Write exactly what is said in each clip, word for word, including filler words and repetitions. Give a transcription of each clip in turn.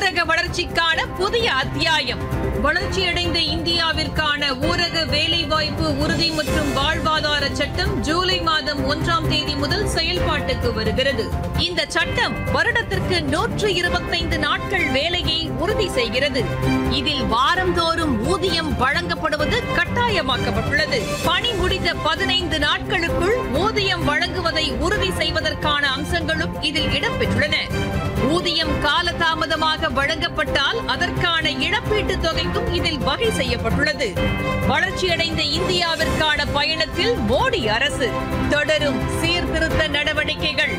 ஊரக வளர்ச்சிக்கான புதிய அத்தியாயம். வளர்ச்சியடைந்த இந்தியாவிற்கான ஊரக வேலைவாய்ப்பு உறுதி மற்றும் வாழ்வாதார சட்டம் ஜூலை மாதம் ஒன்றாம் தேதி முதல் செயல்பாட்டுக்கு வருகிறது. இந்த சட்டம் வருடத்திற்கு நூற்று இருபத்தைந்து நாட்கள் வேலையை உறுதி செய்கிறது. இதில் வாரந்தோறும் ஊதியம் வழங்கப்படுவது கட்டாயமாக்கப்பட்டுள்ளது. பணி முடிந்த பதினைந்து நாட்களுக்குள் ஊதியம் வழங்குவதை உறுதி செய்வதற்கான அம்சங்களும் இதில் இடம்பெற்றுள்ளன. ஊதியம் காலதாமதமாக வழங்கப்பட்டால் அதற்கான இழப்பீட்டுத் தொகைக்கும் இதில் வகை செய்யப்பட்டுள்ளது. வளர்ச்சியடைந்த இந்தியாவிற்கான பயணத்தில் மோடி அரசு தொடரும் சீர்திருத்த நடவடிக்கைகள்.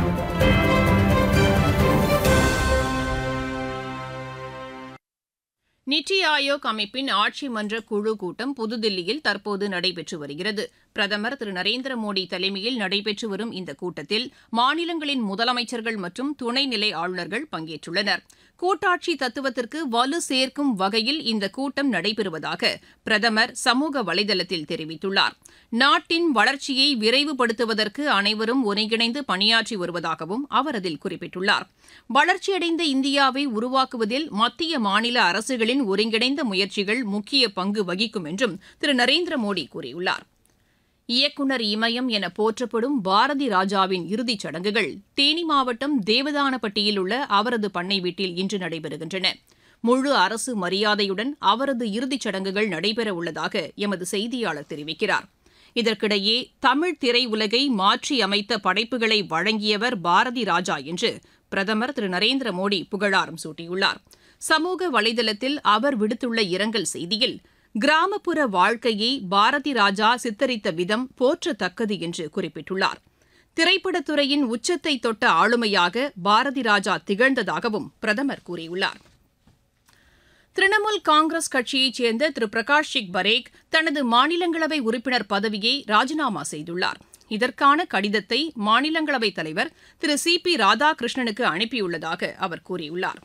நித்தி ஆயோக் அமைப்பின் ஆட்சி மன்ற குழு கூட்டம் புதுதில்லியில் தற்போது நடைபெற்று வருகிறது. பிரதமர் திரு நரேந்திர மோடி தலைமையில் நடைபெற்று வரும் இந்த கூட்டத்தில் மாநிலங்களின் முதலமைச்சர்கள் மற்றும் துணைநிலை ஆளுநர்கள் பங்கேற்றுள்ளனர். கூட்டாட்சி தத்துவத்திற்கு வலு சேர்க்கும் வகையில் இந்த கூட்டம் நடைபெறுவதாக பிரதமர் சமூக வலைதளத்தில் தெரிவித்துள்ளார். நாட்டின் வளர்ச்சியை விரைவுபடுத்துவதற்கு அனைவரும் ஒருங்கிணைந்து பணியாற்றி வருவதாகவும் அவர் அதில் குறிப்பிட்டுள்ளார். வளர்ச்சியடைந்த இந்தியாவை உருவாக்குவதில் மத்திய மாநில அரசுகளின் ஒருங்கிணைந்த முயற்சிகள் முக்கிய பங்கு வகிக்கும் என்றும் திரு நரேந்திர மோடி கூறியுள்ளார். இயக்குநர் இமயம் என போற்றப்படும் பாரதி ராஜாவின் இறுதிச் சடங்குகள் தேனி மாவட்டம் தேவதானப்பட்டியில் உள்ள அவரது பண்ணை வீட்டில் இன்று நடைபெறுகின்றன. முழு அரசு மரியாதையுடன் அவரது இறுதிச் சடங்குகள் நடைபெறவுள்ளதாக எமது செய்தியாளர் தெரிவிக்கிறார். இதற்கிடையே தமிழ் திரையுலகை மாற்றியமைத்த படைப்புகளை வழங்கியவர் பாரதி ராஜா என்று பிரதமர் திரு நரேந்திர மோடி புகழாரம் சூட்டியுள்ளார். சமூக வலைதளத்தில் அவர் விடுத்துள்ள இரங்கல் செய்தியில் கிராமப்புற வாழ்க்கையை பாரதி ராஜா சித்தரித்த விதம் போற்றத்தக்கது என்று குறிப்பிட்டுள்ளார். திரைப்படத்துறையின் உச்சத்தை தொட்ட ஆளுமையாக பாரதி ராஜா திகழ்ந்ததாகவும் பிரதமர் கூறியுள்ளார். திரிணாமுல் காங்கிரஸ் கட்சியைச் சேர்ந்த திரு பிரகாஷ் சிங் பரேக் தனது மாநிலங்களவை உறுப்பினர் பதவியை ராஜினாமா செய்துள்ளார். இதற்கான கடிதத்தை மாநிலங்களவைத் தலைவர் திரு சி பி ராதாகிருஷ்ணனுக்கு அனுப்பியுள்ளதாக அவர் கூறியுள்ளார்.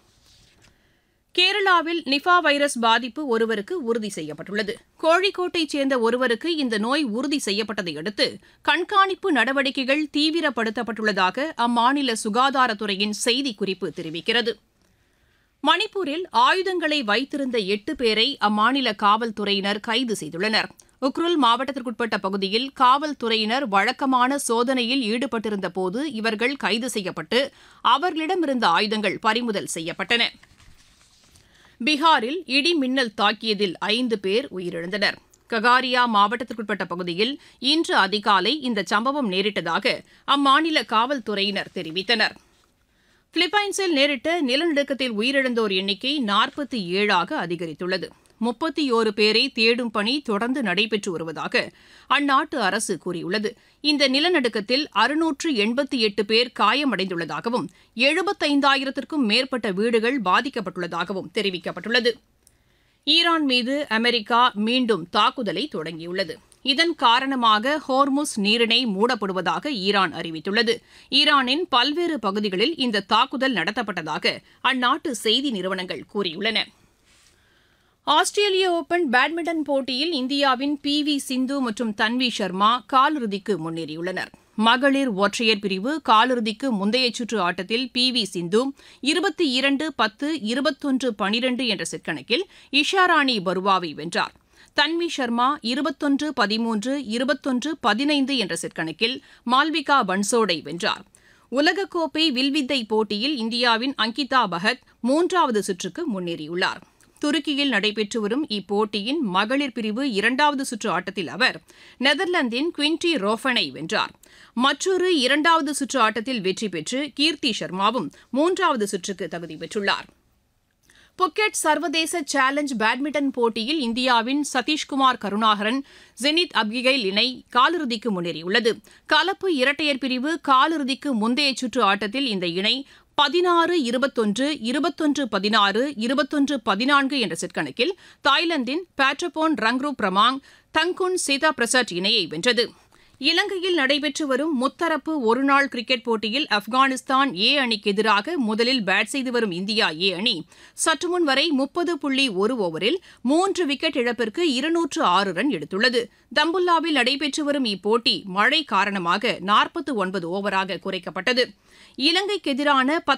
கேரளாவில் நிபா வைரஸ் பாதிப்பு ஒருவருக்கு உறுதி செய்யப்பட்டுள்ளது. கோழிக்கோட்டைச் சேர்ந்த ஒருவருக்கு இந்த நோய் உறுதி செய்யப்பட்டதை அடுத்து கண்காணிப்பு நடவடிக்கைகள் தீவிரப்படுத்தப்பட்டுள்ளதாக அம்மாநில சுகாதாரத்துறையின் செய்திக்குறிப்பு தெரிவிக்கிறது. மணிப்பூரில் ஆயுதங்களை வைத்திருந்த எட்டு பேரை அம்மாநில காவல்துறையினர் கைது செய்துள்ளனர். உக்ருல் மாவட்டத்திற்குட்பட்ட பகுதியில் காவல்துறையினர் வழக்கமான சோதனையில் ஈடுபட்டிருந்தபோது இவர்கள் கைது செய்யப்பட்டு அவர்களிடமிருந்த ஆயுதங்கள் பறிமுதல் செய்யப்பட்டன. பீகாரில் இடி மின்னல் தாக்கியதில் ஐந்து பேர் உயிரிழந்தனர். ககாரியா மாவட்டத்திற்குட்பட்ட பகுதியில் இன்று அதிகாலை இந்த சம்பவம் நேரிட்டதாக அம்மாநில காவல்துறையினர் தெரிவித்தனர். பிலிப்பைன்ஸில் நேரிட்ட நிலநடுக்கத்தில் உயிரிழந்தோர் எண்ணிக்கை நாற்பத்தி ஏழாக அதிகரித்துள்ளது. முப்பத்தி ஓரு பேரை தேடும் பணி தொடர்ந்து நடைபெற்று வருவதாக அந்நாட்டு அரசு கூறியுள்ளது. இந்த நிலநடுக்கத்தில் அறுநூற்று எண்பத்தி எட்டு பேர் காயமடைந்துள்ளதாகவும் எழுபத்தைந்தாயிரத்திற்கும் மேற்பட்ட வீடுகள் பாதிக்கப்பட்டுள்ளதாகவும் தெரிவிக்கப்பட்டுள்ளது. ஈரான் மீது அமெரிக்கா மீண்டும் தாக்குதலை தொடங்கியுள்ளது. இதன் காரணமாக ஹோர்முஸ் நீரிணை மூடப்படுவதாக ஈரான் அறிவித்துள்ளது. ஈரானின் பல்வேறு பகுதிகளில் இந்த தாக்குதல் நடத்தப்பட்டதாக அந்நாட்டு செய்தி நிறுவனங்கள் கூறியுள்ளன. ஆஸ்திரேலிய ஓபன் பேட்மிண்டன் போட்டியில் இந்தியாவின் பி வி சிந்து மற்றும் தன்வி சர்மா காலிறுதிக்கு முன்னேறியுள்ளனர். மகளிர் ஒற்றையர் பிரிவு காலிறுதிக்கு முந்தைய சுற்று ஆட்டத்தில் பி வி சிந்து இருபத்தி இரண்டு பத்து இருபத்தொன்று பனிரெண்டு என்ற செட் கணக்கில் இஷாராணி பருவாவை வென்றார். தன்வி சர்மா இருபத்தொன்று பதிமூன்று இருபத்தொன்று பதினைந்து என்ற செட் கணக்கில் மால்விகா பன்சோடை வென்றார். உலகக்கோப்பை வில்வித்தை போட்டியில் இந்தியாவின் அங்கிதா பகத் மூன்றாவது சுற்றுக்கு முன்னேறியுள்ளார். துருக்கியில் நடைபெற்று வரும் இப்போட்டியின் மகளிர் பிரிவு இரண்டாவது சுற்று ஆட்டத்தில் அவர் நெதர்லாந்தின் குவின்டி ரோஃபனை வென்றார். மற்றொரு இரண்டாவது சுற்று ஆட்டத்தில் வெற்றி பெற்று கீர்த்தி சர்மாவும் மூன்றாவது சுற்றுக்கு தகுதி பெற்றுள்ளார். புக்கெட் சர்வதேச சேலஞ்ச் பேட்மிண்டன் போட்டியில் இந்தியாவின் சதீஷ்குமார் கருணாகரன் ஜெனித் அப்கிகைல் இணை காலிறுதிக்கு முன்னேறியுள்ளது. கலப்பு இரட்டையர் பிரிவு காலிறுதிக்கு முந்தைய சுற்று ஆட்டத்தில் இந்த இணை பதினாறு இருபத்தொன்று இருபத்தொன்று பதினாறு இருபத்தொன்று பதினான்கு என்ற செட் கணக்கில் தாய்லாந்தின் பேட்ரபோன் ரங்ரு பிரமாங் தங்குன் சீதா பிரசாத் இணையை வென்றது. இலங்கையில் நடைபெற்று வரும் முத்தரப்பு ஒருநாள் கிரிக்கெட் போட்டியில் ஆப்கானிஸ்தான் ஏ அணிக்கு எதிராக முதலில் பேட் செய்து வரும் இந்தியா ஏ அணி சற்றுமுன் வரை முப்பது புள்ளி ஒரு ஓவரில் மூன்று விக்கெட் இழப்பிற்கு இருநூற்று ஆறு ரன் எடுத்துள்ளது. தம்புல்லாவில் நடைபெற்று வரும் இப்போட்டி மழை காரணமாக நாற்பத்தி ஒன்பது ஓவராக குறைக்கப்பட்டது. இலங்கைக்கு எதிரான